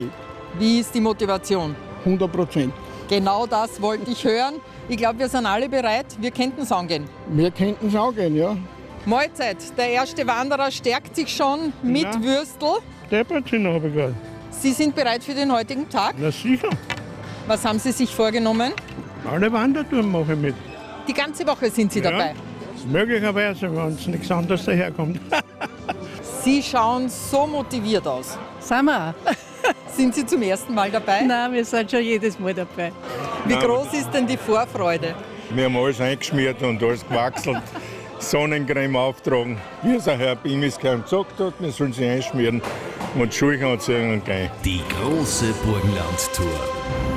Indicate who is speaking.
Speaker 1: Wie ist die Motivation?
Speaker 2: 100%.
Speaker 1: Genau das wollte ich hören. Ich glaube, wir sind alle bereit. Wir könnten es angehen.
Speaker 2: Wir könnten es angehen, ja.
Speaker 1: Mahlzeit. Der erste Wanderer stärkt sich schon mit
Speaker 2: Ja.
Speaker 1: Würstel.
Speaker 2: Deppertchen habe ich gerade.
Speaker 1: Sie sind bereit für den heutigen Tag.
Speaker 2: Na sicher.
Speaker 1: Was haben Sie sich vorgenommen?
Speaker 2: Alle Wandertouren mache ich mit.
Speaker 1: Die ganze Woche sind Sie dabei.
Speaker 2: Möglicherweise, wenn es nichts anderes daherkommt.
Speaker 1: Sie schauen so motiviert aus.
Speaker 3: Sind wir auch.
Speaker 1: Sind Sie zum ersten Mal dabei?
Speaker 3: Nein, wir sind schon jedes Mal dabei.
Speaker 1: Wie groß ist denn die Vorfreude?
Speaker 4: Wir haben alles eingeschmiert und alles gewachselt. Sonnencreme auftragen. Wie es der Herr Bimiskeim gesagt hat, wir sollen sie einschmieren und Schuhe anziehen und gehen.
Speaker 5: Die große Burgenland-Tour.